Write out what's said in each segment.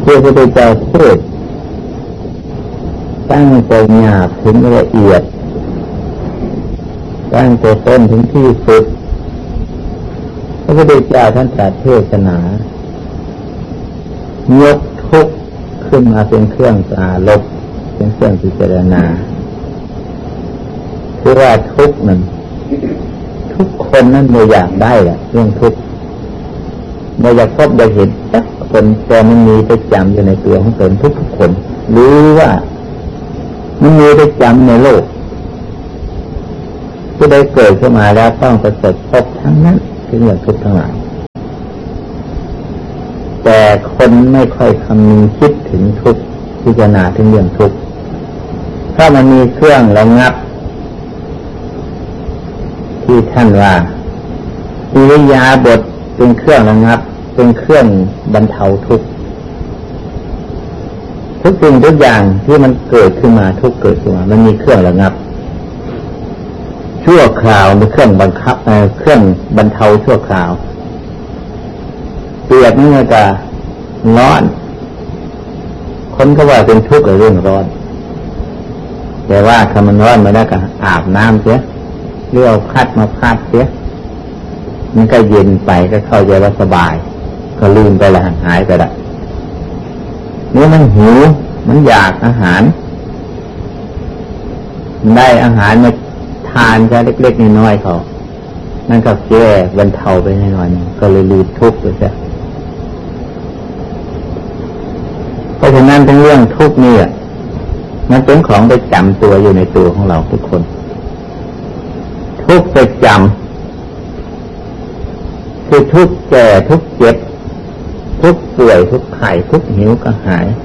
พระพุทธเจ้าพูดตั้งแต่หยาบถึงละเอียดตั้งแต่ต้นถึงที่สุดพระพุทธเจ้าท่านตรัสเทศนายกทุกข์ขึ้นมาเป็นเครื่องปราลบเป็นเครื่องพิจารณาคือว่าทุกข์นั้นทุกคนนั้นไม่อยากได้แหละเรื่องทุกข์ไม่อยากพบอยากเห็นสักคนแต่มันมีประจำอยู่ในตัวของตนทุกคนหรือว่ามันมีประจำในโลกที่ได้เกิดขึ้นมาแล้วต้องประสบพบทั้งนั้นคือเรื่องทุกข์ทั้งหลายแต่คนไม่ค่อยคำนึงคิดถึงทุกข์พิจารณาถึงเรื่องทุกข์ถ้ามันมีเครื่องระงับที่ท่านว่าอิริยาบถเป็นเครื่องระงับเป็นเครื่องบรรเทาทุกข์ทุกสิ่งทุกอย่างที่มันเกิดขึ้นมาทุกข์เกิดขึ้นมามันมีเครื่องระงับชั่วคราวเป็นเครื่องบังคับเครื่องบรรเทาชั่วคราวเปรียบนี่ก็ร้อนคนก็ว่าเป็นทุกข์กับเรื่องร้อนแต่ว่าถ้ามันร้อนมาได้ก็อาบน้ำเสียเรียกพัดมาพัดเสียมันก็เย็นไปก็เข้าใจว่าสบายก็ลืมไปละหายไปละนี่มันหิวมันอยากอาหารได้อาหารมาทานแค่เล็กๆน้อยๆเขานั่นก็แก้บรรเทาไปน้อยๆก็เลยลืมทุกข์ไปซะเพราะฉะนั้นทั้งเรื่องทุกข์นี่มันเป็นของประจำตัวอยู่ในตัวของเราทุกคนทุกข์ประจำคือทุกข์แก่ทุกข์เจ็บทุกข์ป่วยทุกข์ไข้ทุกข์หิวกระหาย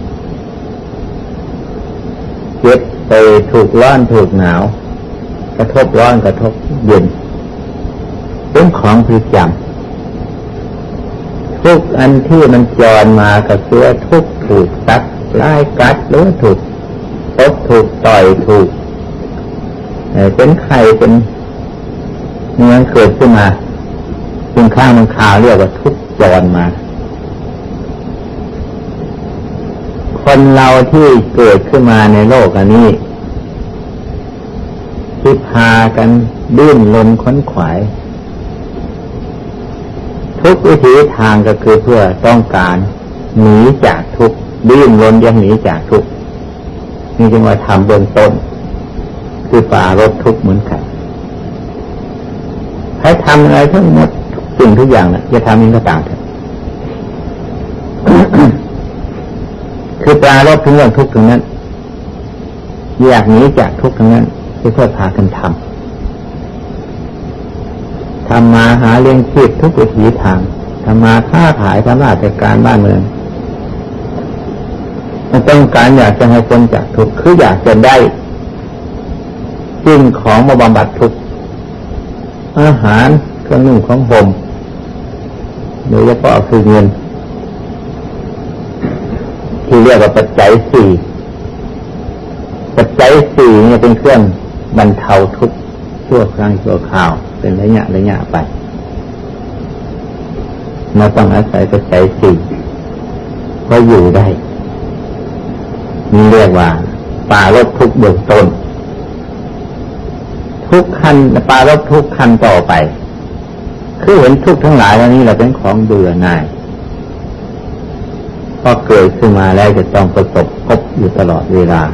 เจ็บไปถูกร้อนถูกหนาวกระทบร้อนกระทบเย็นเป็นของประจำทุกอันที่มันจรมากับเสื้อทุกถูกตัดไล่กัดหรือถูกตบถูกต่อยถูกเป็นไข้เป็นเนื้อเกิดขึ้นมาเป็นข้างมันคาวเรียกว่าทุกจรมาคนเราที่เกิดขึ้นมาในโลกอันนี้ที่พากันดิ้นรนค้นขวายทุกวิถีทางก็คือเพื่อต้องการหนีจากทุกข์ดิ้นรนยังหนีจากทุกข์นี่จึงว่าทำเบื้องต้นคือปรารภทุกข์เหมือนกันให้ทำอะไรทั้งหมดทุกสิ่งทุกอย่างนะจะทำยังไงก็ต่างกัน คือปรารภถึงเรื่องทุกข์ตรงนั้นอยากหนีจากทุกข์ตรงนั้นเพื่อพากันทำมาหาเลี้ยงชีพทุกวิถีทางทำมาค้าขายทำราชการบ้านเมืองมันต้องการอยากจะให้พ้นจากทุกข์คืออยากจะได้สิ่งของมาบำบัดทุกข์อาหารเครื่องนุ่งของห่มโดยเฉพาะคือเงินที่เรียกว่าปัจจัยสี่ปัจจัยสี่เนี่ยเป็นเครื่องบรรเทาทุกข์ชั่วครั้งชั่วคราวเป็นระยะไปเราต้องอาศัยปัจจัยสี่เพราะอยู่ได้นี่เรียกว่าปรารภทุกข์เบื้องต้นทุกขั้นปรารภทุกขั้นต่อไปคือเห็นทุกข์ทั้งหลายเหล่านี้เราเป็นของเบื่อหน่ายพอเกิดขึ้นมาแล้วจะต้องประสบพบอยู่ตลอดเวลา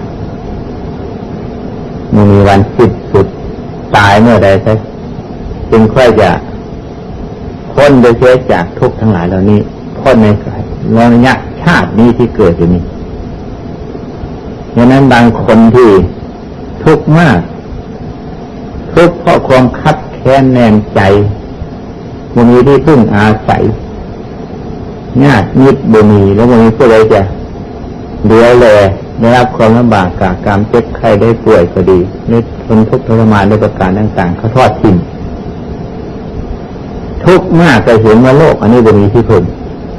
ไม่มีวันสิ้นสุดตายเมื่อใดสักจึงค่อยจะพ้นโดยเสียจากทุกข์ทั้งหลายเหล่านี้พ้นในระยะชาตินี้ที่เกิดอยู่นี้ดังนั้นบางคนที่ทุกข์มากทุกข์เพราะความคับแค้นแน่นใจบ่มีที่พึ่งอาศัยญาติมิตรบ่มีแล้วบ่มีผู้ใดจะเดือดเลยได้รับความลำบากกากรรมเจ็บไข้ได้ป่วยก็ดีได้ทนทุกข์ทรมานด้วยประการต่างๆเขาทอดทิ้งทุกข์มากก็เห็นว่าโลกอันนี้บ่มีที่พึ่ง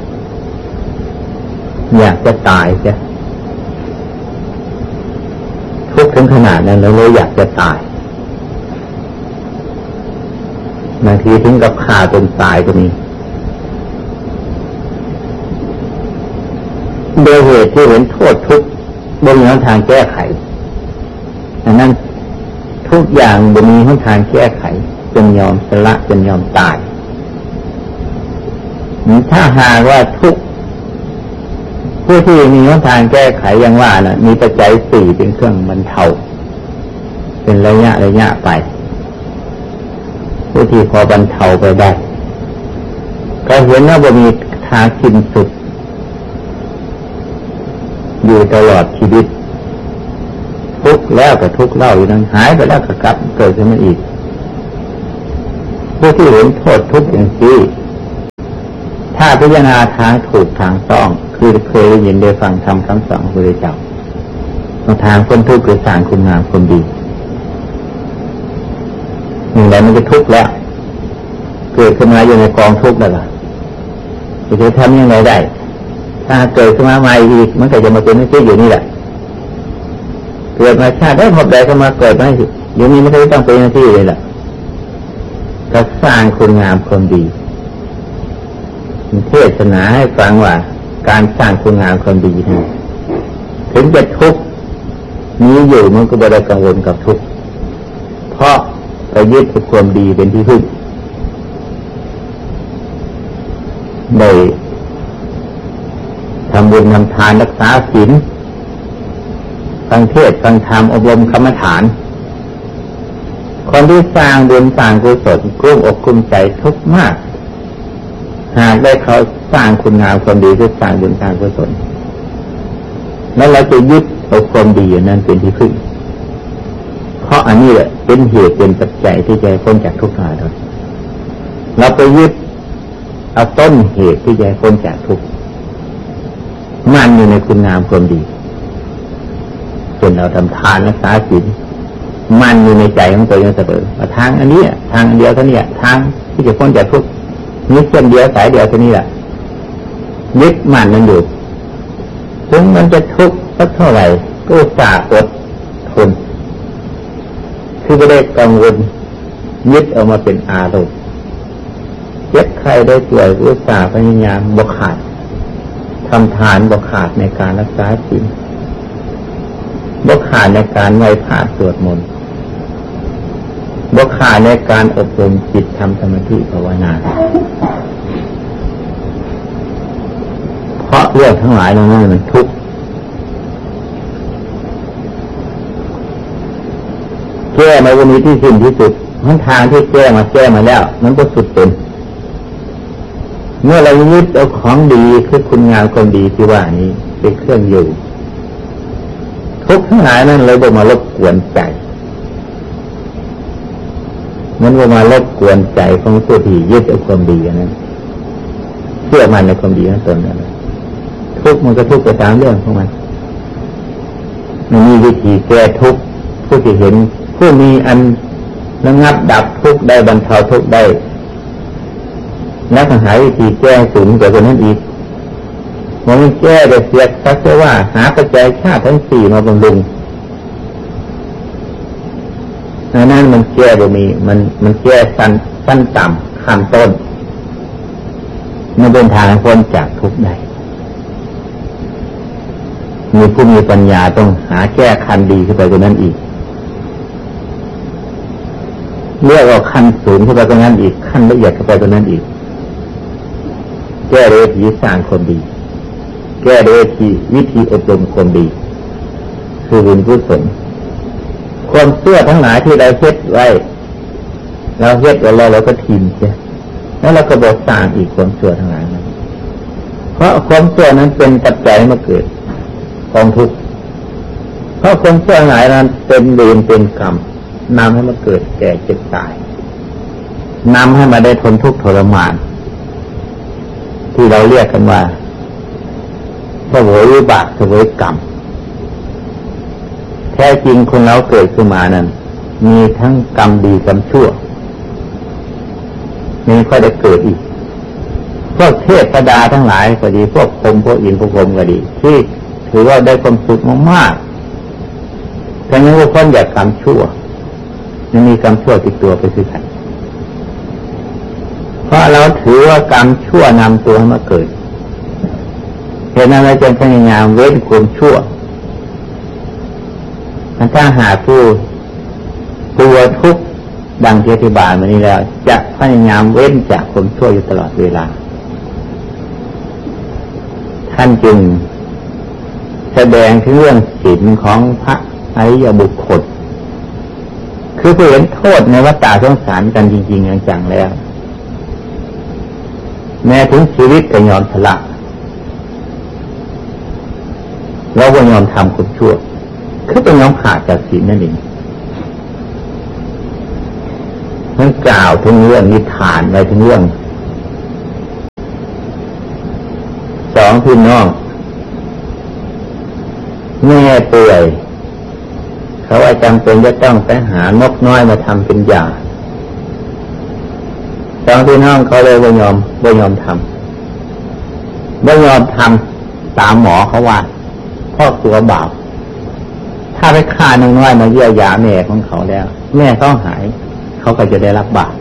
อยากจะตายจ้ะทุกข์ถึงขนาดนั้นแล้วเลยอยากจะตายบางทีถึงกับฆ่าตนตายก็มีโดยเหตุที่เห็นโทษทุกข์บนทางแก้ไขอันนั้นทุกอย่างบนนี้ทางแก้ไขจนยอมสละจนยอมตายถ้าหากว่าทุกผู้ที่มีทางแก้ไขอย่างว่าน่ะมีปัจจัยสี่เป็นเครื่องบรรเทาเป็นระยะไปผู้ที่พอบรรเทาไปได้ก็เห็นว่าบ่มีทางสิ้นสุดอยู่ตลอดชีวิตทุกข์แล้วก็ทุกข์เล่าอยู่นั้นหายไปแล้วก็กลับเกิดขึ้นมาอีกผู้ที่เห็นโทษทุกข์อย่างนี้ถ้าพิจารณาทางถูกทางต้องคือเคยได้ยินได้ฟังธรรมคำสอนของพระพุทธเจ้าทางคนทุกข์คือสร้างคุณงามคนดีอย่างไรมันจะทุกข์แล้วเกิดขึ้นมาอยู่ในกองทุกข์แล้วล่ะจะทำยังไงได้ถ้าเกิดขึ้นมาใหม่อีกมันก็จะมาเป็นที่อยู่นี่แหละเกิดมาชาติได้พบใดก็มาเกิดมาเดี๋ยวนี้ไม่ได้ต้องเป็นหน้าที่เลยล่ะก็สร้างคุณงามความดีเทศนาให้ฟังว่าการสร้างคุณงามความดีนี่ถึงจะทุกข์นี้อยู่มันก็ไม่ได้กังวลกับทุกข์เพราะไปยึดความดีเป็นที่พึ่งได้ทำบุญทำทานรักษาศีลฟังเทศน์ฟังธรรมอบรมกรรมฐานคนที่สร้างบุญสร้างกุศลกลุ้มอกกลุ้มใจทุกข์มากหากได้เขาสร้างคุณงามความดีคือสร้างบุญสร้างกุศลแล้วเราจะยึดเอาความดีอย่างนั้นเป็นที่พึ่งเพราะอันนี้แหละเป็นเหตุเป็นปัจจัยที่จะพ้นจากทุกข์ทั้งหลายเราไปยึดเอาต้นเหตุที่จะพ้นจากทุกข์มันอยู่ในคุณงามความดีจนเราทำทานรักษาศีลมันอยู่ในใจของตัวเองเสมอทางอันนี้ทางเดียวเท่านี้ทางที่จะพ้นจากทุกข์นี้เส้นเดียวสายเดียวเท่านี้แหละยึดมันอยู่ถึงมันจะทุกข์สักเท่าไหร่ก็อุตส่าห์อดทนคือไม่ได้กังวลยึดเอามาเป็นอารมณ์เจ็บไข้ได้ป่วยอุตส่าห์พยายามบ่ขาดทำทานบ่ขาดในการรักษาศีลบ่ขาดในการไหว้พระสวดมนต์บ่ขาดในการอบรมจิตทำสมาธิภาวนาเพราะเรื่องทั้งหลายเหล่านั้นมันทุกข์แก้มาวันนี้ที่สิ้นที่สุดหนทางที่แก้มาแล้วมันก็สุดเป็นเมื่อเรายึดเอาของดีคือคุณงามความดีที่ว่านี้เป็นเครื่องอยู่ทุกข์ทั้งหลายนั้นเลยบ่มารบกวนใจมันบ่มารบกวนใจของผู้ที่ยึดเอาความดีอย่างนั้นเชื่อมันในความดีนั้นตนนั้นทุกข์มันก็ทุกข์ไปตามเรื่องของมันมีวิธีแก้ทุกข์ผู้ที่เห็นผู้มีอันระงับดับทุกข์ได้บรรเทาทุกข์ได้แล้วก็หาวิธีแก้สูงกว่านั้นอีกมันแก้ได้เสียสักแต่ว่าหาปัจจัยชาติทั้งสี่มาบำรุงนั่นมันแก้บ่มีมันแก้สั้นต่ำขั้นต้นมันเป็นทางพ้นจากทุกข์ได้มีผู้มีปัญญาต้องหาแก้ขั้นดีขึ้นไปกว่านั้นอีกเรียกว่าขั้นสูงขึ้นไปกว่านั้นอีกขั้นละเอียดขึ้นไปกว่านั้นอีกแก้โดยวิธีสร้างคนดีแก้โดยวิธีอบรมคนดีคือบุญกุศลความเชื่อทั้งหลายที่เราเฮ็ดไว้เราเฮ็ดไว้แล้วเราก็ทิ้งเสียแล้วเราก็บอกสร้างอีกความเชื่อทั้งหลายนั้นเพราะความเชื่อนั้นเป็นปัจจัยมาเกิดกองทุกข์เพราะความเชื่อทั้งหลายนั้นเป็นเวรเป็นกรรมนำให้มาเกิดแก่เจ็บตายนำให้มาได้ทนทุกข์ทรมานที่เราเรียกกันว่าเสวยวิบากเสวยกรรมแท้จริงคนเราเกิดขึ้นมานั้นมีทั้งกรรมดีกรรมชั่วมีค่อยได้เกิดอีกพวกเทพดาทั้งหลายก็ดีพวกพรหมพวกอินทร์พวกพรหมก็ดีที่ถือว่าได้ความสุขมากๆแต่ยังว่าคนอยากกรรมชั่วยังมีกรรมชั่วติดตัวไปสิครับเพราะเราถือว่ากรรมชั่วนำตัวมาเกิดเหตุนั้นเราจึงพยายามเว้นความชั่วถ้าหากผู้กลัวทุกข์ดังที่อธิบายมานี้แล้วจะพยายามเว้นจากความชั่วอยู่ตลอดเวลาท่านจึงแสดงถึงเรื่องศีลของพระอริยบุคคลคือผู้เห็นโทษในวัฏฏะสงสารกันจริงๆจังๆแล้วแม้ถึงชีวิตก็ยอมสละแล้วก็ยอมทำความชั่วคือเป็นยอมขาดจากศีลนั่นเองนั่นกล่าวถึงเรื่องนิทานไว้ถึงเรื่องสองพี่น้องแม่ป่วยเขาว่าจำเป็นจะต้องไปหานกน้อยมาทำเป็นยาสองพี่น้องเขาเลยบ่ยอมทำตามหมอเขาว่าพ่อตัวบาปถ้าไปฆ่านกน้อยมาเยียวยาแม่ของเขาแล้วแม่เขาหายเขาก็จะได้รับบาป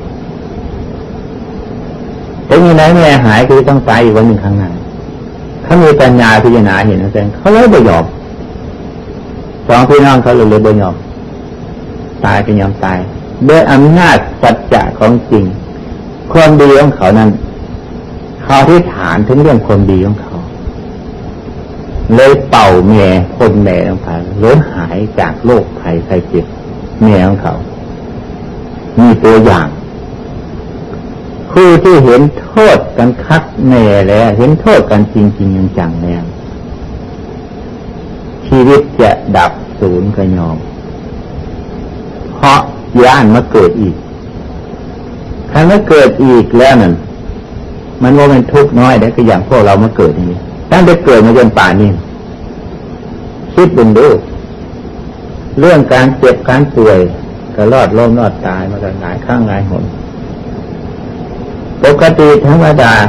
แต่มีไหนแม่หายคือต้องตายอีกวันหนึ่งข้างหน้าเขามีปัญญาพิจารณาเห็นนะเองเขาเลยบ่ยอมสองพี่น้องเขาเลยบ่ยอมตายก็ยอมตายด้วยอำนาจสัจจะของจริงความดีของเขานั้นเขาที่ฐานถึงเรื่องความดีของเขาเลยเป่าแม่คนแม่ของเขาล้มหายจากโรคภัยไข้เจ็บแม่ของเขามีตัวอย่างผู้ที่เห็นโทษกันคักแน่แล้วเห็นโทษกันจริงๆจังๆแล้วชีวิตจะดับศูนย์ก็ยอมเพราะย่านมาเกิดอีกถ้ามาเกิดอีกแล้วนั่นมันว่าเป็นทุกข์น้อยได้ก็อย่างพวกเรามาเกิดอย่างนี้ตั้งแต่เกิดมาจนป่านนี้คิดดูเรื่องการเจ็บการป่วยก็รอดล้มรอดตายมากันหลายข้างหลายหนปกติธรรมดา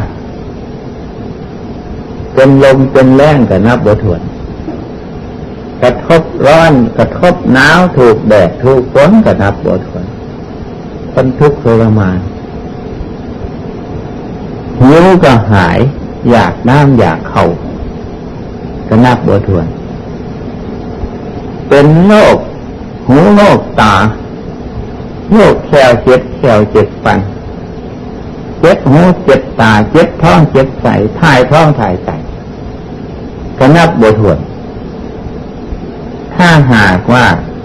เป็นลมเป็นแรงก็นับบ่ถ้วนกระทบร้อนกระทบหนาวถูกแดดถูกฝนก็นับบ่ถ้วนคนทุกข์ทรมานหิวก็หายอยากน้ำอยากเข้าก็นับบ่ถ้วนเป็นโรคหูโรคตาโรคแขวเจ็บฟันเจ็บหูเจ็บตาเจ็บท้องเจ็บไส้ถ่ายท้องถ่ายไส้ก็นับบ่ถ้วนถ้าหากว่า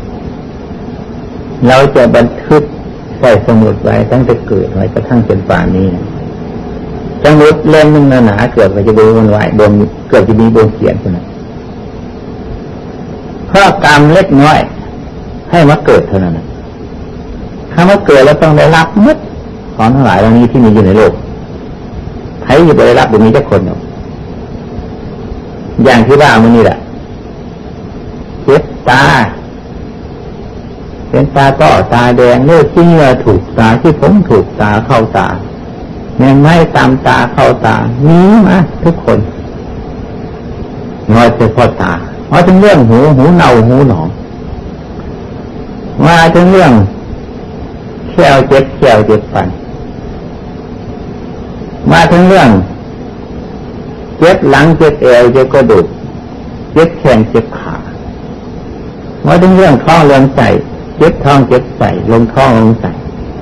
เราจะบันทึกใส่สมุดไว้ตั้งแต่เกิดไว้กระทั่งจนป่านนี้สมุดเล่มนึงหนาๆเกิดว่าจะดูมันไว้บนเกิดจะมีบนเขียนขึ้นมาเพราะกรรมเล็กน้อยให้มาเกิดเท่านั้นถ้ามาเกิดแล้วต้องได้รับมัดของทั้งหลายเหล่านี้ที่มีอยู่ในโลกใครจะได้รับแบบนี้สักคนเดียวอย่างที่ว่ามันนี่แหละเจ็บตาเป็นตาต้อตาแดงเลือดที่เหงื่อถูกตาที่ผมถูกตาเข้าตาแมงไม้ตามตาเข้าตามีมาทุกคนน้อยเฉพาะตามาถึงเรื่องหูเน่าหูหนองมาถึงเรื่องแขวเจ็บฟันมาถึงเรื่องเจ็บหลังเจ็บเอวเจ็บกระดูกเจ็บแขนเจ็บขามาถึงเรื่องท้องเรื่องไส้เจ็บท้องเจ็บไส้ลงท้องลงไส้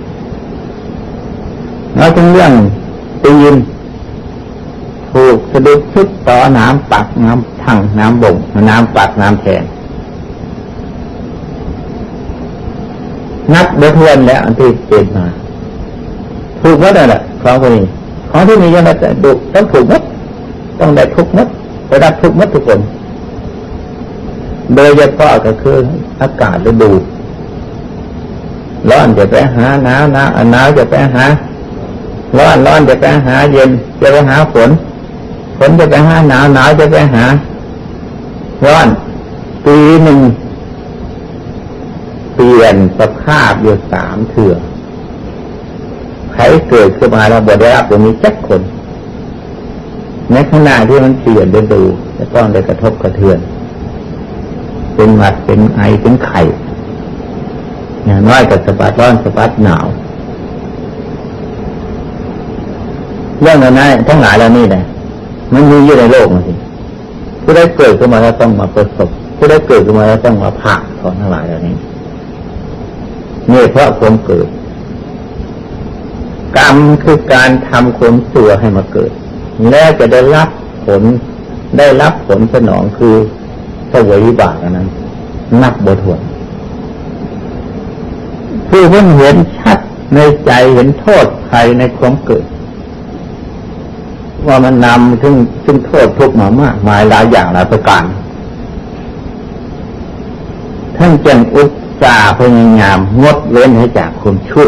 มาถึงเรื่องตีนถูกสะดุดชุดต่อน้ำปักน้ำทั้งน้ำบ่งน้ำปักน้ำแทนนับบ่ถ้วนแล้วอันที่เป็นมาถูกหมดนั่นแหละของพวกนี้ของที่มียังไงแต่ดุต้องถูกหมดต้องได้ทุกหมดได้รับทุกหมดทุกคนโดยเฉพาะก็คืออากาศฤดูร้อนจะไปหาหนาวจะไปหาร้อนจะไปหาเย็นจะไปหาฝนจะไปหาหนาวจะไปหาร้อนปีหนึ่งเปลี่ยนสภาพอยู่3 เทื่อใครเกิดขึ้นมาเราบ่ได้รับตรงนี้จักคนในขณะที่มันเปลี่ยนฤดูจะต้องได้กระทบกระเทือนเป็นหวัดเป็นไอเป็นไข้อย่างน้อยก็สะบัดร้อนสะบัดหนาวเรื่องนั้นทั้งหลายแล้วนี่แหละมันมีอยู่ในโลกมันสิผู้ได้เกิดขึ้นมาแล้วต้องมาประสบผู้ได้เกิดขึ้นมาแล้วต้องมาผ่านของทั้งหลายเหล่านี้นี่เพราะความเกิดกรรมคือการทำความชั่วให้มาเกิดแล้วจะได้รับผลสนองคือเสวยวิบากนั้นนับบ่ถ้วนคือมันเห็นชัดในใจเห็นโทษภัยในความเกิดว่ามันนำถึงโทษทุกข์มามากมายหลายอย่างหลายประการท่านจึงอุตส่าห์พยายามงดเว้นให้จากความชั่ว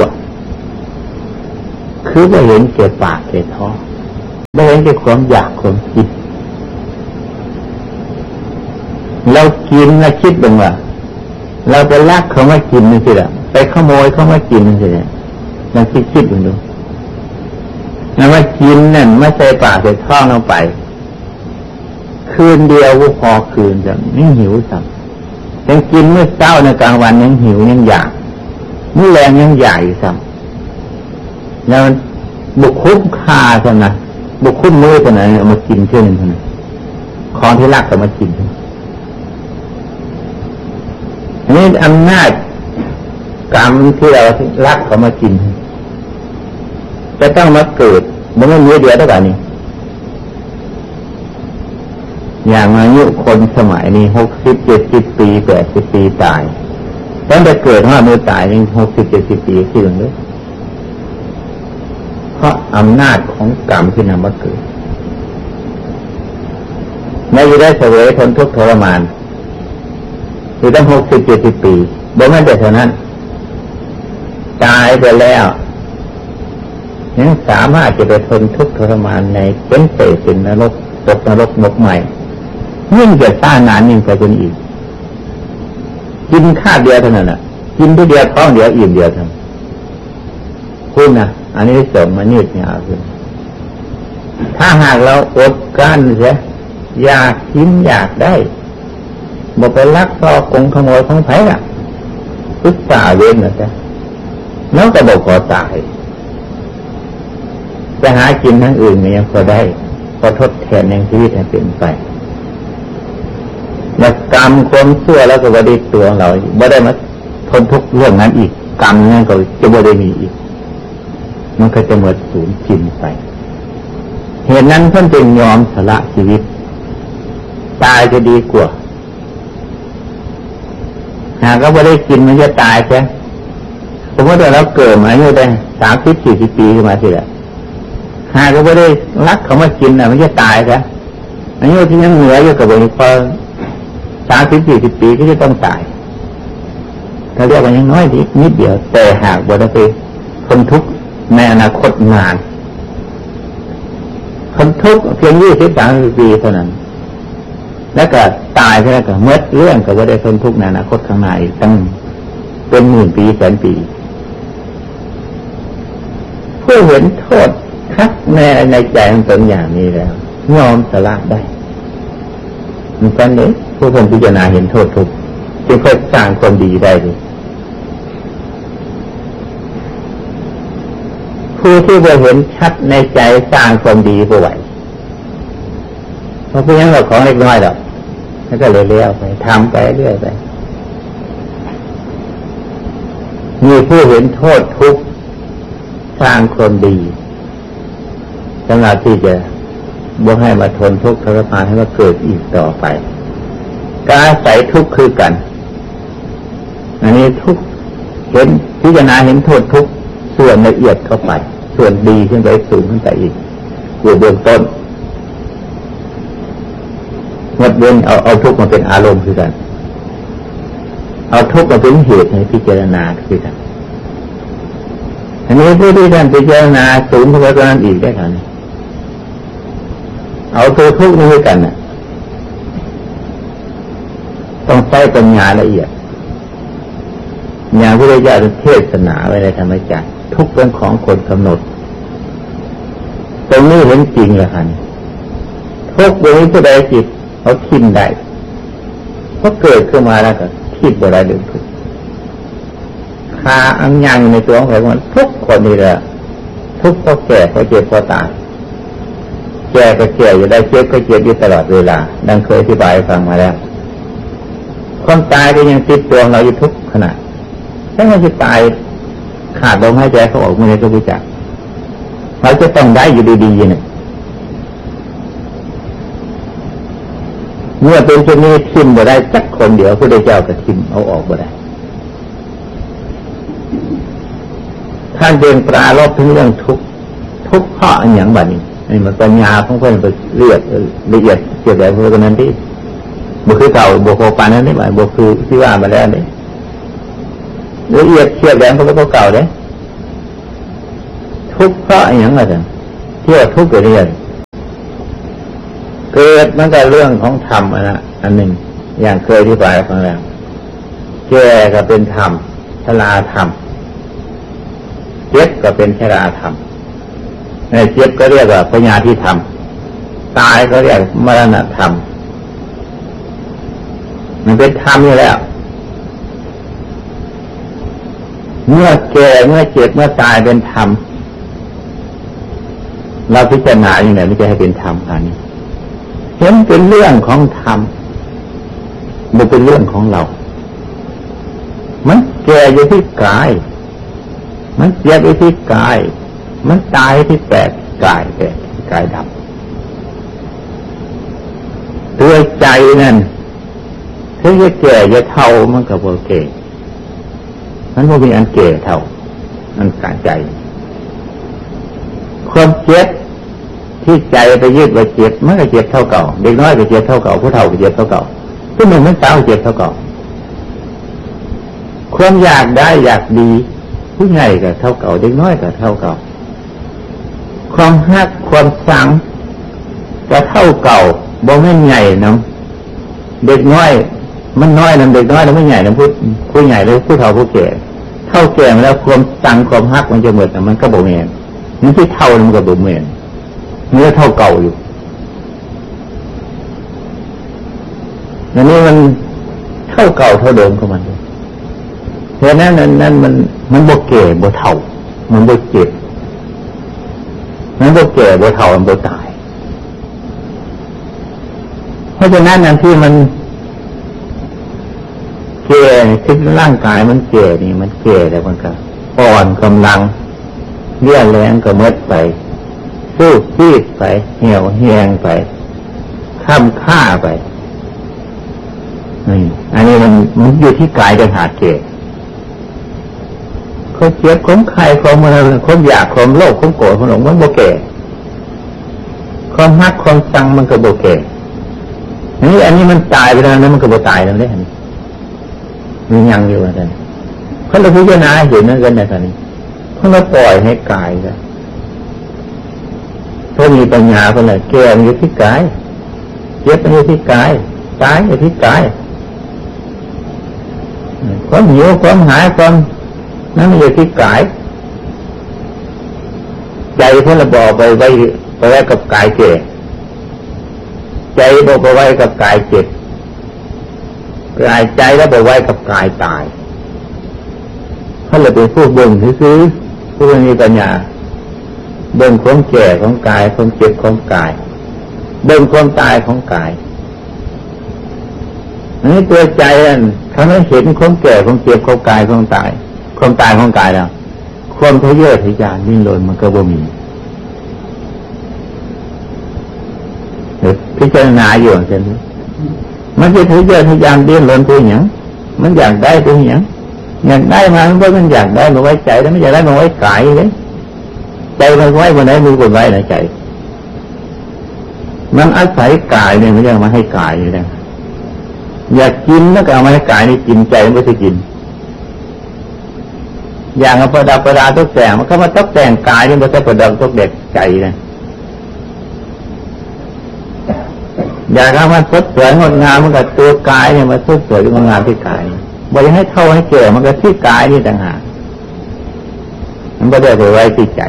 คือไม่เห็นเกี่ยวปากเกี่ยวท้องไม่เห็นเกี่ยวความอยากความคิดเรากินเราคิดบ้างว่าเราไปลักเขามากินนี่สิล่ะไปขโมยเขามากินนี่สิเนี่ยเราคิดดูแล้วว่ากินนั่นไม่ใช่ปากใส่ท้องลงไปคืนเดียวก็พอคืนจะไม่หิวสักยังกินเมื่อเช้าในกลางวันยังหิวยังอยากเมื่อแรงยังอยากอยู่ซ้ำแล้วบุกคุ้มคาใช่ไหมบุกคุ้มมือเท่านั้นเอามากินเท่านั้นของที่รักเอามากินอันนี้อำนาจกรรมที่เรารักเขามากินจะต้องมาเกิดมันไม่มีเดียวเท่ากันนี่อย่างอายุคนสมัยนี้60 70 ปี80 ปีตายตั้งแต่เกิดว่ามือตายยัง60 70 ปีที่หนึ่งเลยเพราะอำนาจของกรรมที่นำมาเกิดไม่ได้เสวยทนทุกข์ทรมานคือตั้ง60 70 ปีบ่แม่นแต่เท่านั้นตายไปแล้วยังสามารถจะไปทนทุกข์ทรมานในเป็นเปรตเป็นนรกตกนรกหมกไหมยิ่งจะสร้างงานยิ่งไปจนอีกกินข้าวเดียวเท่านั้นน่ะกินเดียวท้องเดียวอิ่มเดียวทั้งคุณนะอันนี้ส่งมายืดยาวขึ้นถ้าหากเราอดกั้นเสียอยากกินอยากได้บอกไปลักซอกงขโมยของไผ่ล่ะศึกษาเว้นนะจ๊ะแล้วก็บอกขอตายจะหากินทั้งอื่นยังพอได้พอทดแทนในชีวิตให้เป็นไปแล้วกรรมความชั่วแล้วก็บดีตัวเราไม่ได้มาทนทุกข์เรื่องนั้นอีกกรรมนั้นก็จะไม่ได้มีอีกมันก็จะหมดสูญสิ้นไปเหตุนั้นท่านจึงยอมสละชีวิตตายจะดีกว่าหากไม่ได้กินมันจะตายใช่สมมติว่าเราเกิดมาอายุได้30-40 ปีขึ้นมาทีละหากไม่ได้รักเขามากินมันจะตายใช่อายุที่ยังเหลืออยู่กับบุญพอ30-40 ปีก็จะต้องตายเขาเรียกว่ายังน้อยนิดเดียวแต่หากบ่ได้ไปทนทุกข์ในอนาคตนานทนทุกข์เพียง20-30 ปีเท่านั้นแล้วก็ตายแล้วก็เมื่อเรื่องก็บ่ได้ทนทุกข์ในอนาคตข้างหน้าอีกตั้งเป็นหมื่นปีแสนปีผู้เห็นโทษทักในใจของตนอย่างนี้แล้วยอมสละได้มันกันเลยผู้คนพิจารณาเห็นโทษทุกข์จึงค่อยสร้างความดีได้ดีผู้ที่บ่เห็นชัดในใจสร้างความดีบ่ไหวเพราะพวกนั้นเราของเล็กน้อยหรอกแล้วก็เลี้ยวไปทำไปเรื่อยไปมีผู้เห็นโทษทุกข์สร้างความดีสำหรับที่จะบ่ให้มาทนทุกข์ทรมานให้มาเกิดอีกต่อไปการอาศัยทุกข์คือกันอันนี้ทุกข์เห็นพิจารณาเห็นโทษทุกข์ส่วนละเอียดเข้าไปส่วนดีขึ้นไปสูงขึ้นไปอีกอยู่เบื้องต้นงดเว้นเอาทุกข์มาเป็นอารมณ์คือกันเอาทุกข์มาเป็นเหตุให้พิจารณาคือกันอันนี้ผู้ที่ท่านพิจารณาสูงขึ้นไปกว่านั้นอีกได้ค่ะเอาตัวทุกข์นี้ด้วยกันน่ะต้องใช้ปัญญาละเอียดอย่างพระพุทธเจ้าเทศนาไว้ในธรรมจักรทุกข์เป็นของคนกำหนดตรงนี้เห็นจริงแล้วค่ะทุกข์ตรงนี้ผู้ใดจิตเขาทิ่มได้เพราะเกิดขึ้นมาแล้วก็ทิ่มบ่ได้เดิมทุกข์คาอังยังในตัวของเขาทุกคนนี่แหละทุกข์เพราะแก่เพราะเจ็บเพราะตายแก่ก็แก่อยู่ได้เจ็บก็เจ็บอยู่ตลอดเวลาดังเคยอธิบายฟังมาแล้วความตายก็ยังติดตัวเราอยู่ทุกขณะถ้าเราจะตายขาดลมหายใจเขาออกเมื่อไรก็รู้จักเราจะต้องได้อยู่ดีๆเนี่ยเมื่อเป็นเช่นนี้ทิมบ่ได้จักคนเดียวพระพุทธเจ้าก็ทิมเอาออกบ่ได้ท่านเดินปราลบถึงเรื่องทุกข์เพราะอันอย่างบัดนี้นี่มันปัญญาของเพิ่นไปเรียกละเอียดเกี่ยวกับเรื่องนั้นที่บ่คือเก่าบ่โคปานนั้นนี่บ่คือที่ว่ามาแล้วนี่ละเอียดเกี่ยวกับของเก่าเด้ทุกข์เพราะอันอย่างว่าซั่นที่ว่าทุกข์เรื่อยเกิดมันก็เรื่องของธรรมอันหนึ่งอย่างเคยอธิบายฟังแล้วแก่ก็เป็นธรรมชราธรรมเจ็บก็เป็นชราธรรมเจ็บก็เรียกว่าพยาธิธรรมตายก็เรียกมรณะธรรมมันเป็นธรรมอยู่แล้วเมื่อแก่เมื่อเจ็บเมื่อตายเป็นธรรมเราพิจารณาอย่างไรไม่จะให้เป็นธรรมอันนี้เห็นเป็นเรื่องของธรรมมันเป็นเรื่องของเรามันแก่อยู่ที่กายมันเจ็บอยู่ที่กายมันตายที่แตกกายดับตัวใจนั่นถึงจะแก่จะเท่ามันก็บ่แก่มันบ่มีอันแก่เท่ามันกายใจความเจ็บที่ใจไปยึดไว้เจ็บมันก็เจ็บเท่าเก่าเด็กน้อยก็เจ็บเท่าเก่าผู้เฒ่าก็เจ็บเท่าเก่าผู้หนุ่มมันสาวเจ็บเท่าเก่าความอยากได้อยากดีผู้ใหญ่ก็เท่าเก่าเด็กน้อยก็เท่าเก่าความฮักความสังก็เท่าเก่าบ่แม่นใหญ่นำเด็กน้อยมันน้อยนำเด็กน้อยแล้วไม่ใหญ่นำผู้ใหญ่หรือผู้เฒ่าผู้แก่เท่าแก่มาแล้วความสังความฮักมันจะหมดแต่มันก็บ่แม่นมันที่เท่ามันก็บ่แม่นเนื้อเท่าเก่าอยู่อันนี้มันเท่าเก่าเท่าเดิมของมันเพราะนั้นมันบ่แก่บ่เท่ามันบ่เจ็บมันบ่แก่บ่เท่ามันบ่ตายเพราะฉะนั้นอันที่มันแก่ที่ร่างกายมันแก่นี่มันแก่แล้วมันก็อ่อนกำลังเรี่ยวแรงก็หมดไปสู้ซีดไปเหี่ยวแห้งไปค่ำค่าไปอันนี้มันอยู่ที่กายจะหาเกศเขาเจ็บของใครของมันความอยากความโลภความโกรธความหลงมันโบแก่ความฮักความชังมันก็โบแก่อันนี้มันตายไปแล้วนั้นมันก็โบตายแล้วได้มันยังอยู่อะไรเขาเราพิจารณาเห็นนั่นกันในตอนนี้เขาเราปล่อยให้กายแล้วถ้ามีปัญญาคนไหนแก่มันอยู่ที่กายเจ็บมันอยู่ที่กายตายอยู่ที่กายความหิวความหายความนั้นมันอยู่ที่กายใจเพื่อเราบอกไปไว้กับกายแก่ใจบอกไปไว้กับกายเจ็บกายใจแล้วบอกไว้กับกายตายเขาเลยเป็นผู้เบิ่งซื้อผู้มีปัญญาเบิ่งความแก่ของกายความเจ็บของกายเบิ่งความตายของกายนี่ตัวใจนั่นถ้าไม่เห็นความแก่ความเจ็บของกายของตายความตายของกายแล้วความทะเยอทะยานดิ้นรนมันก็บ่มีพิจารณาอยู่เช่นนี้มันจะทะเยอทะยานดิ้นรนตัวอย่างมันอยากได้ตัวอย่างอยากได้มามันอยากได้มาไว้ใจแล้วไม่อยากได้มาไว้กายเลยใจมันไว้บนไหนมือกดไว้ในใจมันอาศัยกายเนี่ยไม่ได้มาให้กายอยู่แล้วอยากกินแล้วก็เอามาให้กายนี่กินใจมันไม่ได้กินอย่างเอาประดับประดาตกแต่งมันก็มาตกแต่งกายนี่มันจะประดับตกเด็กใจนะอยากเอามันสดสวยงดงามมันก็ตัวกายเนี่ยมันสดสวยงดงามที่กายบอกให้เท่าให้แก่มันก็ที่กายนี่ต่างหากมันก็ได้ไปไว้ที่ใจ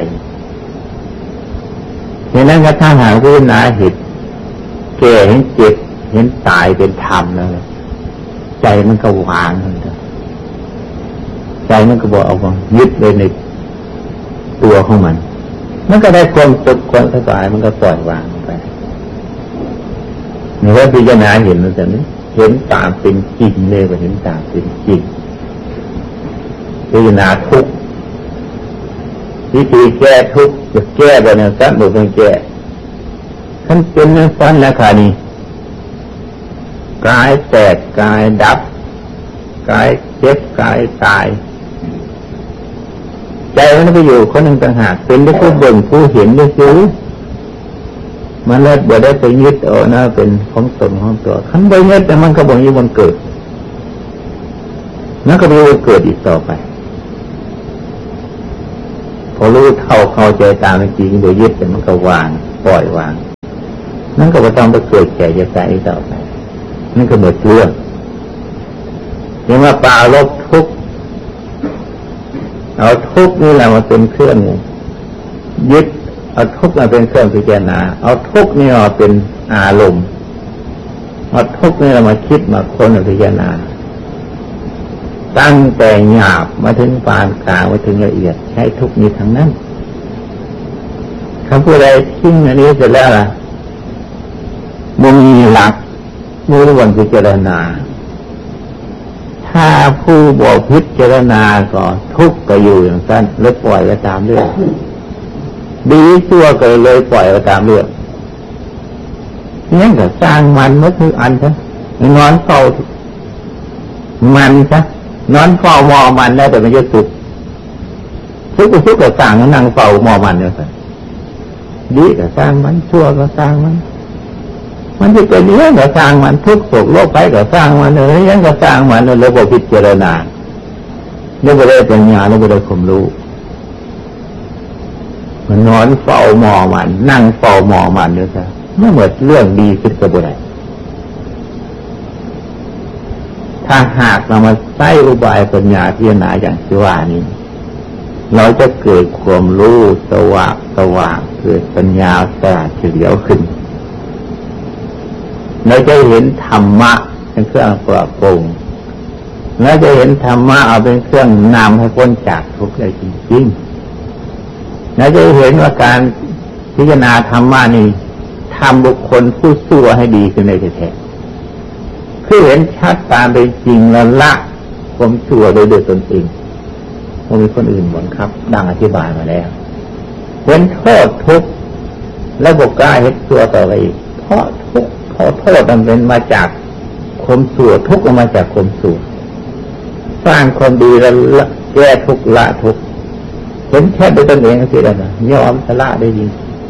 เห็นนั้นก็ถ้าหากพิจารณาเห็นแก่เห็นเจ็บเห็นตายเป็นธรรมแล้วใจมันก็วางมันก็ใจมันก็บอกเอาความยึดไว้ในตัวของมันก็ได้ความสุขความสบายมันก็ปล่อยวางไปนี่ว่าพิจารณาเห็นมันจะนี้เห็นตามเป็นจริงเลยว่าเห็นตามเป็นจริงพิจารณาทุกข์วิธีแก้ทุกข์จะแก้แบบนั้นสั้นบอกต้องแก้ท่านเป็นนั้นสั้นแล้วค่ะนี่กายแตกกายดับกายเจ็บกายตายใจมันไปอยู่คนหนึ่งต่างหากเป็นได้ผู้เบิ่งผู้เห็นได้ซื้อมันเลิศบ่ได้ไปยึดเอานะเป็นของตนของตัวขันไปยึดแต่มันก็บ่มีวันเกิดนั่นก็ไม่วันเกิดอีกต่อไปพอรู้เท่าเข้าใจตามจริงโดยยึดแต่มันก็วางปล่อยวางนั่นก็ไม่ต้องไปเกิดแก่จะตายอีกต่อไปนั่นก็หมดเรื่องยังว่าปราลบทุกข์เอาทุกข์นี่แหละมาเป็นเครื่องยึดเอาทุกข์มาเป็นเครื่องพิจารณาเอาทุกข์นี่มาเป็นอารมณ์เอาทุกข์นี่มาคิดมาค้นพิจารณาตั้งแต่หยาบมาถึงปานกลางมาถึงละเอียดใช้ทุกข์นี้ทั้งนั้นคำพูดใดทิ้งอันนี้เสร็จแล้วล่ะบ่มีหลักบ่รู้วันพิจารณาถ้าผู้บอกพิจารณาก็ทุกข์ก็อยู่อย่างนั้นแล้วปล่อยไปตามเรื่องดีชั่วก็เลยปล่อยไปตามเรื่องนี่ก็สร้างมันมาทุกอันซะนอนเฝ้ามันซะนอนเฝ้ามอมันได้แต่ไม่จะสุขทุกข์ก็สร้างนั่งเฝ้ามอมันเนี่ยสิดีก็สร้างมันชั่วก็สร้างมันจะเป็นเรื่องก็สร้างมันทุกข์โศกโลภไปก็สร้างมันเลยยังก็สร้างมันเลยบอกพิจารณาเนี่ยไม่ได้ปัญญาเนี่ยไม่ได้ความรู้มันนอนเฝ้ามอมันนั่งเฝ้ามอมันเนี่ยสิไม่เหมือนเรื่องดีขึ้นกับบุไรถ้าหากเรามาใช้อุบายปัญญาพิจารณาอย่างที่ว่านี้เราจะเกิดความรู้สว่างเกิดปัญญาสลาดเฉลียวขึ้นเราจะเห็นธรรมะเป็นเครื่องปราบปรุงเราจะเห็นธรรมะเอาเป็นเครื่องนำให้พ้นจากทุกข์ได้จริงๆเราจะเห็นว่าการพิจารณาธรรมะนี่ทำบุคคลผู้ชั่วให้ดีขึ้นในแท้ๆคือเห็นชัดตามเป็นจริงแล้วละความชั่วโดยตนเองไม่มีคนอื่นบังคับดังอธิบายมาแล้วเห็นโทษทุกข์และบอกกล้าเห็นชั่วต่อไปอีกเพราะทุกข์ขอโทษมันเป็นมาจากความชั่วทุกข์มาจากความชั่วสร้างความดีแล้วแก้ทุกข์ละทุกข์เห็นแค่ด้วยตนเองสิแล้วนะยอมละได้จริง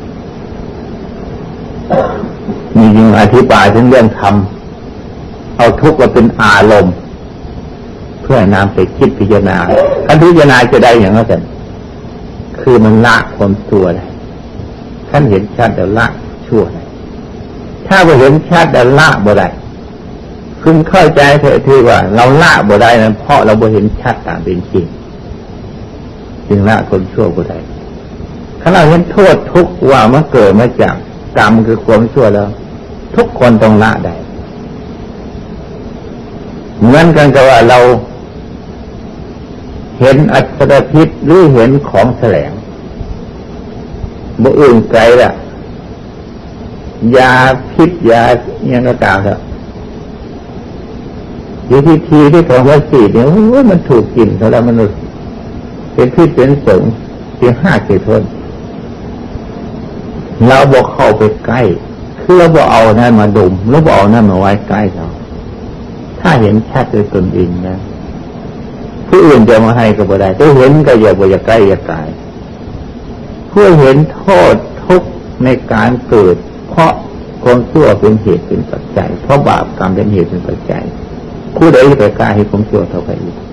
มีจริงอธิบายถึงเรื่องธรรมเอาทุกข์มาเป็นอารมณ์เพื่อนำไปคิดพิจารณาการพิจารณาจะได้อย่างนั้นคือมันละความชั่วได้ท่านเห็นชัดแล้วละชั่วได้ถ้าเราเห็นชัดแล้วละบ่ได้คุณเข้าใจเถอะที่ว่าเราละบ่ได้นั้นเพราะเราบ่เห็นชัดตามเป็นจริงจึงละคนชั่วบ่ได้ถ้าเราเห็นโทษทุกข์ว่ามันเกิดมาจากกรรมคือความชั่วแล้วทุกคนต้องละได้เหมือนกันกับว่าเราเห็นอัศพิษหรือเห็นของแสลงบ่อื่นไกลละยาพิษยาอย่างก็ตามเถอะอยู่ที่ของวัดสีเนี่ยมันถูกกินแล้วมันเป็นพิษเป็นสงเพียง5 กิโลเราบอกเข้าไปใกล้คือเราบอกเอานั่นมาดมเราบอกเอานั่นมาไว้ใกล้เราถ้าเห็นชัดโดยตนเองนะผู้อื่นจะมาให้ก็บ่ได้ถ้าเห็นก็อย่าใกล้อย่าไกลเพื่อเห็นโทษทุกข์ในการเกิดเพราะความชั่วเป็นเหตุเป็นปัจจัยเพราะบาปกรรมเป็นเหตุเป็นปัจจัยผู้ใดไปกล้าให้ความชั่วเท่าไปอีก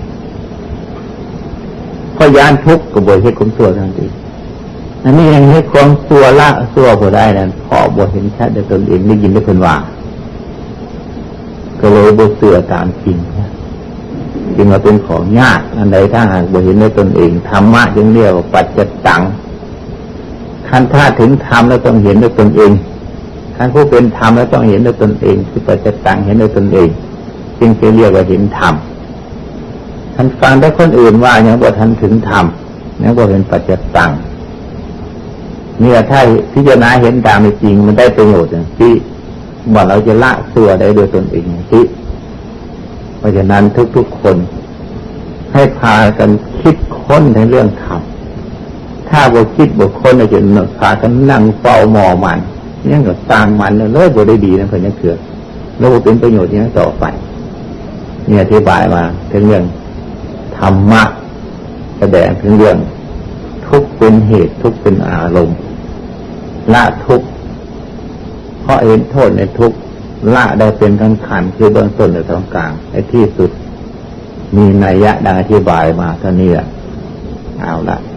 เพราะยานทุกข์ก็บ่ให้ความชั่วทันทีอันนี้ยังให้ความชั่วละชั่วบ่ได้นั่นเพราะบ่เห็นชัดโดยตนเองได้ยินได้เพิ่นว่าก็เลยบ่เชื่อตามจริงจึงมาเป็นของยากอันใดถ้าหากบ่เห็นด้วยตนเองธรรมะจึงเรียกว่าปัจจตังขั้นถ้าถึงธรรมแล้วต้องเห็นด้วยตนเองขั้นผู้เป็นธรรมแล้วต้องเห็นด้วยตนเองคือปัจจตังเห็นด้วยตนเองจึงจะเรียกว่าเห็นธรรมท่านฟังได้คนอื่นว่ายังบ่ทันถึงธรรมยังบ่เห็นปัจจตังเนี่ยถ้าพิจารณาเห็นตามเป็นจริงมันได้ประโยชน์อย่างที่ว่าเราจะละตัวได้โดยตนเองที่เพราะฉะนั้นทุกๆคนให้พากันคิดค้นในเรื่องธรรมถ้าบ่คิดบ่ค้นจะพากันนั่งเฝ้ามอมันยังก็สร้างมันเลยบ่ได้ดีนะเพิ่นยังเถื่อแล้วบ่เป็นประโยชน์ยังต่อไปเนี่ยอธิบายมาถึงเรื่องธรรมะแสดงถึงเรื่องทุกข์เป็นเหตุทุกข์เป็นอารมณ์ละทุกข์เพราะเห็นโทษในทุกข์ละได้เป็นขั้นขันคือเบื้องต้นหรือตรงกลางในที่สุดมีนัยยะดังอธิบายมาเท่านี้แหละเอาละ